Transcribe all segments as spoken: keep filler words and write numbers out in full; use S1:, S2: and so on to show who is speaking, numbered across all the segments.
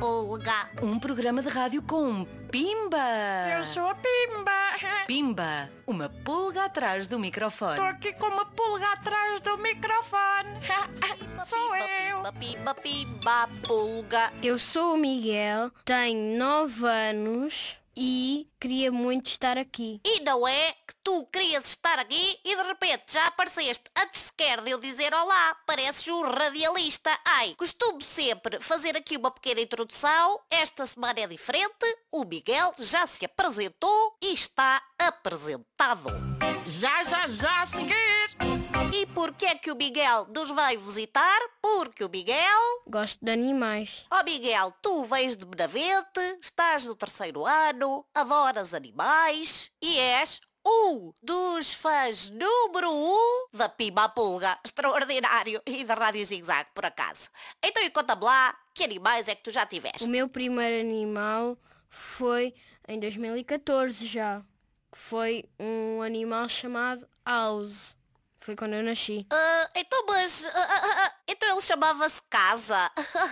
S1: Pulga.
S2: Um programa de rádio com Pimba.
S3: Eu sou a Pimba.
S2: Pimba, uma pulga atrás do microfone.
S3: Estou aqui com uma pulga atrás do microfone. Sou eu.
S1: Pimba, pimba, pimba, pulga.
S4: Eu sou o Miguel, tenho nove anos e queria muito estar aqui.
S1: E não é que tu querias estar aqui e de repente já apareceste antes sequer de eu dizer olá. Pareces um radialista. Ai, costumo sempre fazer aqui uma pequena introdução. Esta semana é diferente. O Miguel já se apresentou e está apresentado.
S3: Já, já, já a seguir.
S1: E porquê é que o Miguel nos vai visitar? Porque o Miguel...
S4: Gosto de animais.
S1: Oh Miguel, tu vens de Benavente, estás no terceiro ano, adoras animais e és um dos fãs número um da Pimba Pulga. Extraordinário. E da Rádio Zig Zag, por acaso. Então e conta-me lá, que animais é que tu já tiveste?
S4: O meu primeiro animal foi em dois mil e catorze já. Foi um animal chamado House. Foi quando eu nasci.
S1: Ah, então, mas... ah, ah, ah, então ele chamava-se Casa.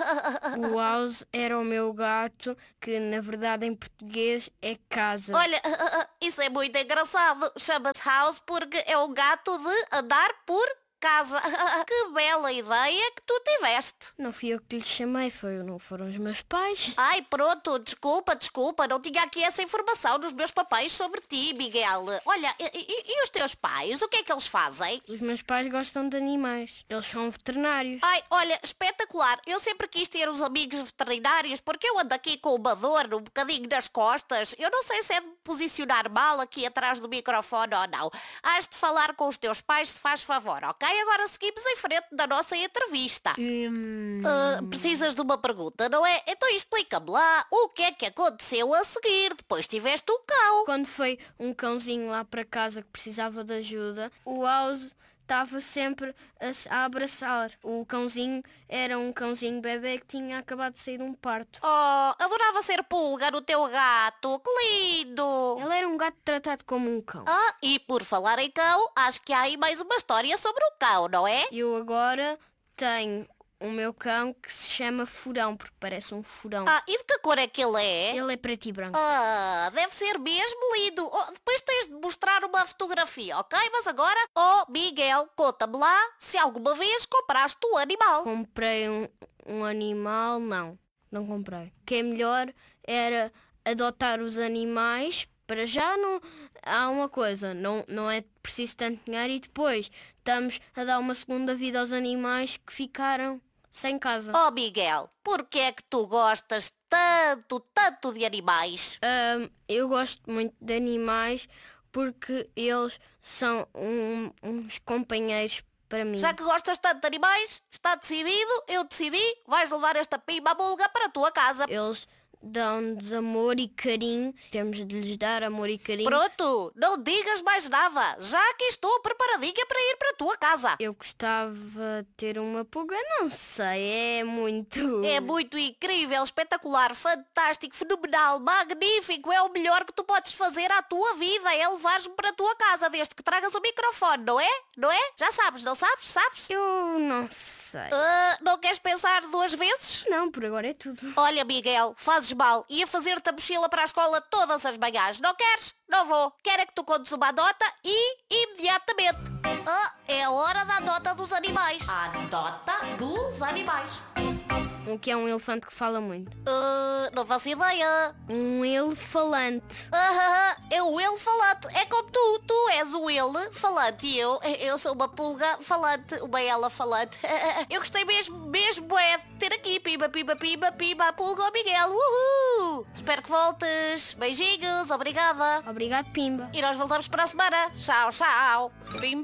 S4: O House era o meu gato, que na verdade em português é casa.
S1: Olha, ah, ah, isso é muito engraçado. Chama-se House porque é um gato de andar por casa. Que bela ideia que tu tiveste.
S4: Não fui eu que lhe chamei, foi, não foram os meus pais.
S1: Ai, pronto, desculpa, desculpa, não tinha aqui essa informação nos meus papéis sobre ti, Miguel. Olha, e, e- e os teus pais, o que é que eles fazem?
S4: Os meus pais gostam de animais. Eles são veterinários.
S1: Ai, olha, espetacular. Eu sempre quis ter uns amigos veterinários porque eu ando aqui com uma dor um bocadinho nas costas. Eu não sei se é de me posicionar mal aqui atrás do microfone ou não. Has de falar com os teus pais se faz favor, ok? Agora seguimos em frente da nossa entrevista.
S4: Hum,
S1: Ah, precisas de uma pergunta, não é? Então explica-me lá o que é que aconteceu a seguir. Depois tiveste um cão.
S4: Quando foi um cãozinho lá para casa que precisava de ajuda, o House estava sempre a, se- a abraçar. O cãozinho era um cãozinho bebê que tinha acabado de sair de um parto.
S1: Oh, adorava ser pulga no teu gato. Que lindo!
S4: Ele era um gato tratado como um cão.
S1: Ah, e por falar em cão, acho que há aí mais uma história sobre o cão, não é?
S4: Eu agora tenho o meu cão que se chama Furão, porque parece um furão.
S1: Ah, e de que cor é que ele é?
S4: Ele é preto e branco.
S1: Ah, deve ser mesmo lindo. Oh, depois tens de mostrar uma fotografia, ok? Mas agora, oh Miguel, conta-me lá se alguma vez compraste um animal.
S4: Comprei um, um animal, não, não comprei. O que é melhor era adotar os animais. Para já não há uma coisa, não, não é preciso tanto dinheiro e depois estamos a dar uma segunda vida aos animais que ficaram sem casa.
S1: Oh Miguel, porquê é que tu gostas tanto, tanto de animais?
S4: Ahm, eu gosto muito de animais porque eles são um- uns companheiros para mim.
S1: Já que gostas tanto de animais, está decidido, eu decidi, vais levar esta Pimba Pulga para a tua casa.
S4: Eles dão-nos amor e carinho, temos de lhes dar amor e carinho.
S1: Pronto, não digas mais nada, já que estou preparadinha para ir para a tua casa.
S4: Eu gostava de ter uma pulga, não sei, é muito...
S1: É muito incrível, espetacular, fantástico, fenomenal, magnífico, é o melhor que tu podes fazer à tua vida, é levares-me para a tua casa, desde que tragas o microfone, não é? Não é? Já sabes, não sabes? Sabes?
S4: Eu não sei.
S1: Ah, não queres pensar duas vezes?
S4: Não, por agora é tudo.
S1: Olha, Miguel, fazes mal. Ia fazer-te a mochila para a escola todas as manhãs. Não queres? Não vou. Quero é que tu contes uma nota e imediatamente. Ah, é a hora da nota dos animais. A nota dos animais.
S4: O que é um elefante que fala muito?
S1: Ah, não faço ideia.
S4: Um elefalante.
S1: Ah, é o ele falante. É como tu. Tu és o ele falante e eu, eu sou uma pulga falante. Uma ela falante. Eu gostei mesmo, mesmo é de ter aqui. Pimba, pimba, pimba, pimba, a pulga ao Miguel. Uhul. Espero que voltes. Beijinhos. Obrigada.
S4: Obrigado, Pimba.
S1: E nós voltamos para a semana. Tchau, tchau. Pimba.